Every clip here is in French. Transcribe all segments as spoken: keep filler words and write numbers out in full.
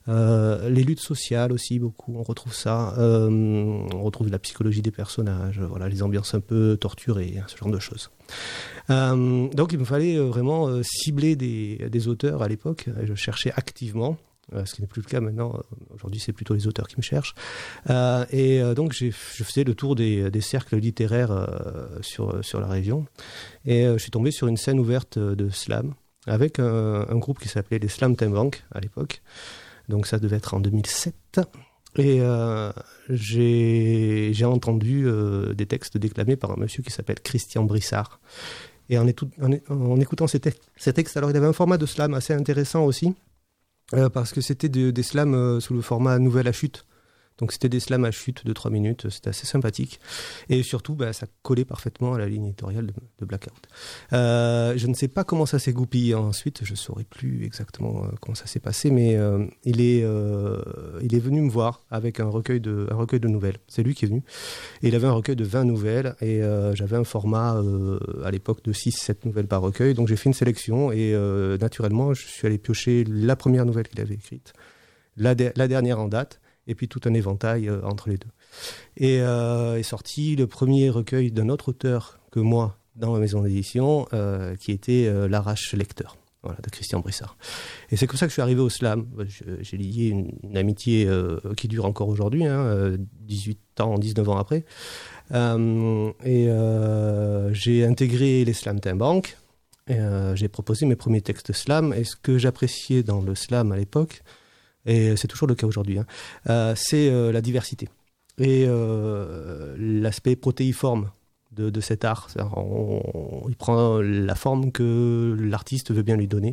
Euh, les luttes sociales aussi, beaucoup, on retrouve ça. Euh, on retrouve la psychologie des personnages, voilà, les ambiances un peu torturées, ce genre de choses. Euh, donc il me fallait vraiment euh, cibler des, des auteurs à l'époque. Je cherchais activement, euh, ce qui n'est plus le cas maintenant. Aujourd'hui, c'est plutôt les auteurs qui me cherchent. Euh, et euh, donc j'ai, je faisais le tour des, des cercles littéraires euh, sur, sur la région. Et euh, je suis tombé sur une scène ouverte de slam avec un, un groupe qui s'appelait les Slamtimbanques à l'époque. Donc ça devait être en deux mille sept. Et euh, j'ai, j'ai entendu euh, des textes déclamés par un monsieur qui s'appelle Christian Brissard. Et en, étou- en, en écoutant ces, te- ces textes, alors il avait un format de slam assez intéressant aussi, euh, parce que c'était de, des slams euh, sous le format nouvelle à chute. Donc c'était des slams à chute de trois minutes, c'était assez sympathique. Et surtout, bah, ça collait parfaitement à la ligne éditoriale de, de Blackout. Euh, je ne sais pas comment ça s'est goupillé ensuite, je ne saurais plus exactement euh, comment ça s'est passé, mais euh, il, est, euh, il est venu me voir avec un recueil de, un recueil de nouvelles. C'est lui qui est venu. Et il avait un recueil de vingt nouvelles, et euh, j'avais un format euh, à l'époque de six sept nouvelles par recueil. Donc j'ai fait une sélection, et euh, naturellement, je suis allé piocher la première nouvelle qu'il avait écrite, la, de, la dernière en date, et puis tout un éventail euh, entre les deux. Et euh, est sorti le premier recueil d'un autre auteur que moi dans ma maison d'édition, euh, qui était euh, L'Arrache Lecteur, voilà, de Christian Brissard. Et c'est comme ça que je suis arrivé au slam. Je, j'ai lié une, une amitié euh, qui dure encore aujourd'hui, hein, dix-huit ans, dix-neuf ans après. Euh, et euh, j'ai intégré les Slamtimbanques, et euh, j'ai proposé mes premiers textes slam. Et ce que j'appréciais dans le slam à l'époque, et c'est toujours le cas aujourd'hui, hein, euh, c'est euh, la diversité et euh, l'aspect protéiforme de, de cet art. On, on, il prend la forme que l'artiste veut bien lui donner.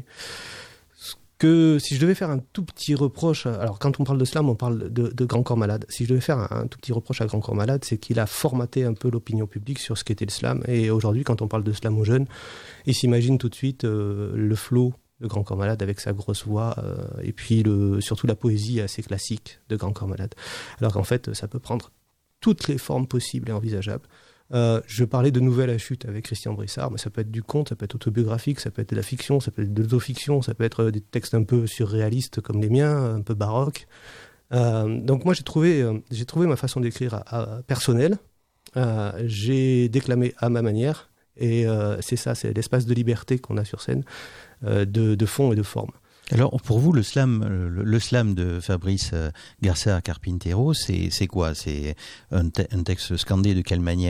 Ce que, si je devais faire un tout petit reproche, alors quand on parle de slam, on parle de, de Grand Corps Malade. Si je devais faire un, un tout petit reproche à Grand Corps Malade, c'est qu'il a formaté un peu l'opinion publique sur ce qu'était le slam. Et aujourd'hui, quand on parle de slam aux jeunes, ils s'imaginent tout de suite euh, le flow de Grand Corps Malade avec sa grosse voix euh, et puis le, surtout la poésie assez classique de Grand Corps Malade. Alors qu'en fait, ça peut prendre toutes les formes possibles et envisageables. Euh, je parlais de nouvelles à chute avec Christian Brissard, mais ça peut être du conte, ça peut être autobiographique, ça peut être de la fiction, ça peut être de l'autofiction, ça peut être des textes un peu surréalistes comme les miens, un peu baroques. Euh, donc moi, j'ai trouvé, euh, j'ai trouvé ma façon d'écrire à, à, personnelle. Euh, j'ai déclamé à ma manière. Et euh, c'est ça, c'est l'espace de liberté qu'on a sur scène, euh, de, de fond et de forme. Alors pour vous, le slam, le, le slam de Fabrice García Carpintero, c'est, c'est quoi ? C'est un, te- un texte scandé de quelle manière ?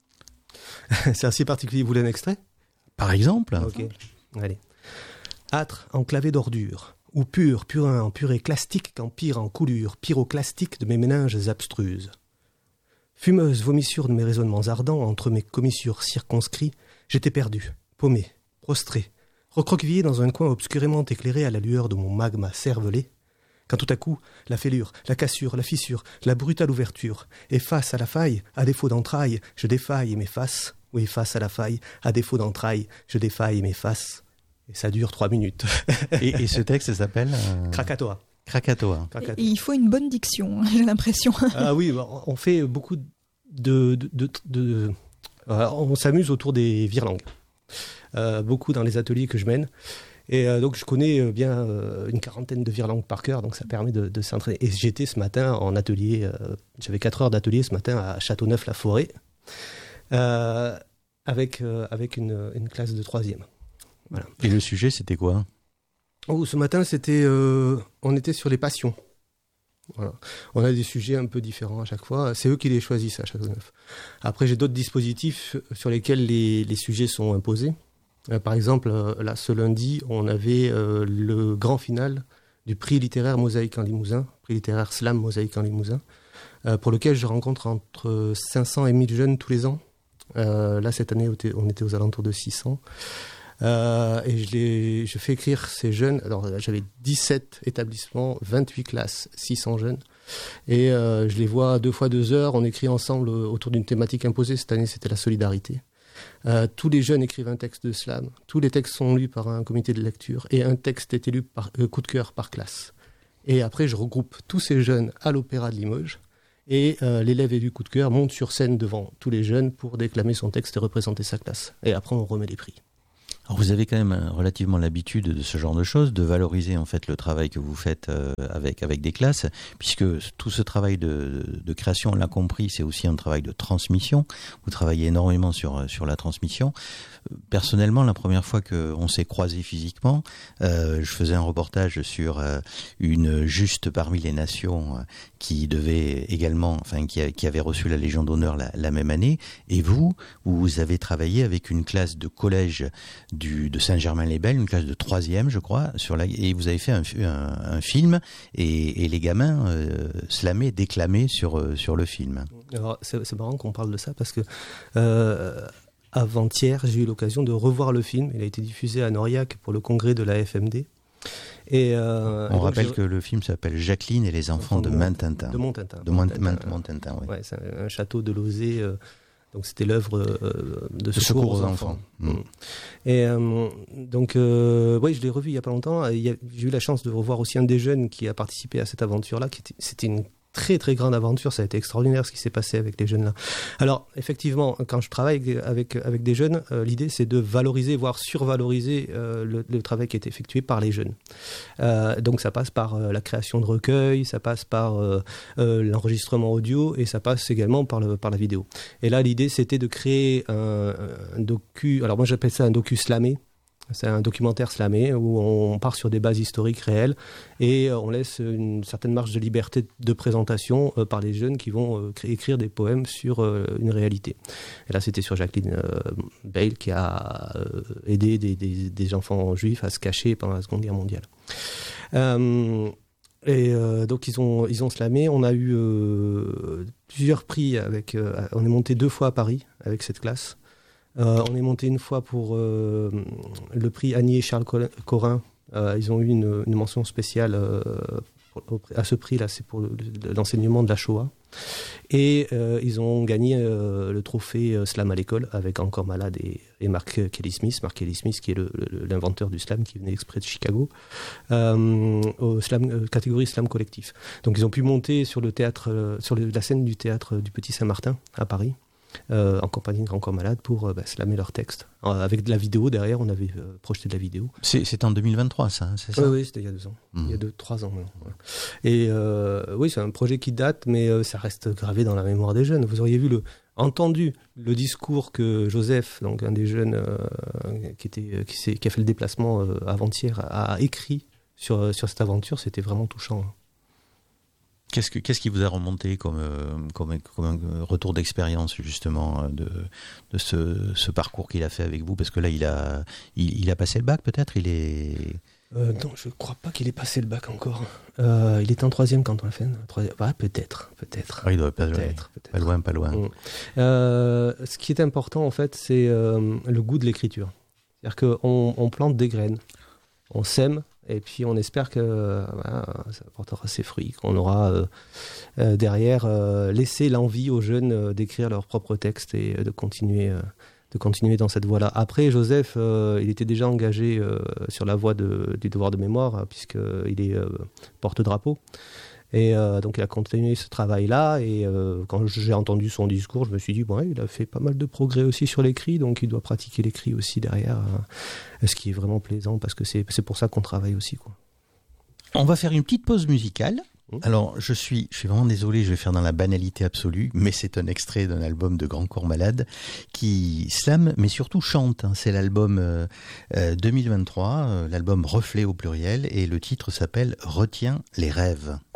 C'est assez particulier. Vous voulez un extrait ? Par exemple ? Ok, allez. Âtre enclavé d'ordures, ou pur, purin en purée clastique qu'empire en coulure, pyroclastique de mes méninges abstruses. Fumeuse vomissure de mes raisonnements ardents, entre mes commissures circonscrits, j'étais perdu, paumé, prostré, recroquevillé dans un coin obscurément éclairé à la lueur de mon magma cervelé, quand tout à coup, la fêlure, la cassure, la fissure, la brutale ouverture, et face à la faille, à défaut d'entrailles, je défaille et m'efface, oui, face à la faille, à défaut d'entrailles, je défaille et m'efface, et ça dure trois minutes. et, et ce texte s'appelle euh... Krakatoa. Krakatoa. Et il faut une bonne diction, j'ai l'impression. Ah oui, on fait beaucoup de... de, de, de, de euh, on s'amuse autour des virelangues. Euh, beaucoup dans les ateliers que je mène. Et euh, donc je connais euh, bien euh, une quarantaine de virelangues par cœur, donc ça permet de, de s'entraîner. Et j'étais ce matin en atelier, euh, j'avais quatre heures d'atelier ce matin à Châteauneuf-la-Forêt, euh, avec, euh, avec une, une classe de troisième. Voilà. Et le sujet, c'était quoi ? Oh, ce matin, c'était, euh, on était sur les passions. Voilà. On a des sujets un peu différents à chaque fois. C'est eux qui les choisissent à Châteauneuf. Après, j'ai d'autres dispositifs sur lesquels les, les sujets sont imposés. Euh, par exemple, euh, là, ce lundi, on avait euh, le grand final du prix littéraire Mosaïque en Limousin, prix littéraire Slam Mosaïque en Limousin, euh, pour lequel je rencontre entre cinq cents et mille jeunes tous les ans. Euh, là, cette année, on était aux alentours de six cents. Euh, et je, les, je fais écrire ces jeunes. Alors là, j'avais dix-sept établissements, vingt-huit classes, six cents jeunes. Et euh, je les vois deux fois deux heures. On écrit ensemble autour d'une thématique imposée. Cette année, c'était la solidarité. Euh, tous les jeunes écrivent un texte de slam. Tous les textes sont lus par un comité de lecture. Et un texte est élu par euh, coup de cœur par classe. Et après, je regroupe tous ces jeunes à l'Opéra de Limoges. Et euh, l'élève élu coup de cœur monte sur scène devant tous les jeunes pour déclamer son texte et représenter sa classe. Et après, on remet les prix. Alors vous avez quand même relativement l'habitude de ce genre de choses, de valoriser en fait le travail que vous faites euh, avec avec des classes, puisque tout ce travail de, de création, on l'a compris, c'est aussi un travail de transmission. Vous travaillez énormément sur sur la transmission. Personnellement, la première fois qu'on s'est croisés physiquement, euh, je faisais un reportage sur euh, une juste parmi les nations euh, qui devait également, enfin qui, a, qui avait reçu la Légion d'honneur la, la même année. Et vous, vous avez travaillé avec une classe de collège du, de Saint-Germain-les-Belles, une classe de troisième, je crois, sur la, et vous avez fait un, un, un film et, et les gamins euh, slamaient, déclamaient sur euh, sur le film. Alors c'est, c'est marrant qu'on parle de ça parce que euh, avant-hier, j'ai eu l'occasion de revoir le film. Il a été diffusé à Noriac pour le congrès de la F M D. Et euh, On et rappelle je... que le film s'appelle Jacqueline et les enfants de Montintin. De Montintin. De Montintin, Montintin, oui. Ouais, c'est un, un château de Lauzet. Euh, donc c'était l'œuvre euh, de, de secours, secours aux aux enfants. enfants. Mmh. Et euh, donc, euh, oui, je l'ai revu il y a pas longtemps. Il y a, j'ai eu la chance de revoir aussi un des jeunes qui a participé à cette aventure-là. Qui était, c'était une très très grande aventure, ça a été extraordinaire ce qui s'est passé avec les jeunes là. Alors effectivement, quand je travaille avec avec des jeunes, euh, l'idée c'est de valoriser, voire survaloriser euh, le, le travail qui est effectué par les jeunes. Euh, donc ça passe par euh, la création de recueils, ça passe par euh, euh, l'enregistrement audio et ça passe également par le par la vidéo. Et là l'idée c'était de créer un, un docu, alors moi j'appelle ça un docu slamé. C'est un documentaire slamé où on part sur des bases historiques réelles et on laisse une certaine marge de liberté de présentation euh, par les jeunes qui vont euh, créer, écrire des poèmes sur euh, une réalité. Et là, c'était sur Jacqueline euh, Bale qui a euh, aidé des, des, des enfants juifs à se cacher pendant la Seconde Guerre mondiale. Euh, et euh, donc ils ont ils ont slamé. On a eu euh, plusieurs prix avec. Euh, on est monté deux fois à Paris avec cette classe. Euh, on est monté une fois pour euh, le prix Annie et Charles Corin. Euh, ils ont eu une, une mention spéciale euh, pour, à ce prix-là, c'est pour le, l'enseignement de la Shoah. Et euh, ils ont gagné euh, le trophée euh, Slam à l'école avec Encore Malade et, et Mark Kelly-Smith. Mark Kelly-Smith qui est le, le, l'inventeur du slam, qui venait exprès de Chicago, euh, au slam, euh, catégorie slam collectif. Donc ils ont pu monter sur, le théâtre, euh, sur le, la scène du théâtre du Petit Saint-Martin à Paris. Euh, en compagnie de Grand Corps Malade pour euh, bah, slammer leur texte. Euh, avec de la vidéo derrière, on avait euh, projeté de la vidéo. C'est, c'est en deux mille vingt-trois, ça, c'est ça ? Oui, oui, c'était il y a deux ans. Mmh. Il y a deux, trois ans maintenant. Voilà. Et euh, oui, c'est un projet qui date, mais euh, ça reste gravé dans la mémoire des jeunes. Vous auriez vu le, entendu le discours que Joseph, donc un des jeunes euh, qui, était, qui, s'est, qui a fait le déplacement euh, avant-hier, a écrit sur, sur cette aventure. C'était vraiment touchant. Qu'est-ce, que, qu'est-ce qui vous a remonté comme, comme, comme un retour d'expérience justement de, de ce, ce parcours qu'il a fait avec vous ? Parce que là, il a, il, il a passé le bac peut-être il est... Euh, non, je ne crois pas qu'il ait passé le bac encore. Euh, il était en troisième quand on l'a fait. Troisième... Ah, peut-être, peut-être. Ah, il doit pas, peut-être, peut-être. Pas loin, pas loin. Mmh. Euh, ce qui est important, en fait, c'est euh, le goût de l'écriture. C'est-à-dire qu'on on plante des graines, on sème, et puis on espère que euh, ça apportera ses fruits, qu'on aura euh, euh, derrière euh, laissé l'envie aux jeunes euh, d'écrire leurs propres textes et euh, de continuer, euh, de continuer dans cette voie-là. Après, Joseph, euh, il était déjà engagé euh, sur la voie de, du devoir de mémoire, hein, puisqu'il est euh, porte-drapeau. Et euh, donc il a continué ce travail-là, et euh, quand j'ai entendu son discours, je me suis dit, bon, il a fait pas mal de progrès aussi sur l'écrit, donc il doit pratiquer l'écrit aussi derrière, euh, ce qui est vraiment plaisant, parce que c'est, c'est pour ça qu'on travaille aussi, quoi. On va faire une petite pause musicale. Alors, je suis, je suis vraiment désolé, je vais faire dans la banalité absolue, mais c'est un extrait d'un album de Grand Corps Malade qui slame, mais surtout chante. Hein. C'est l'album euh, euh, deux mille vingt-trois, euh, l'album Reflet au pluriel, et le titre s'appelle « Retiens les rêves ».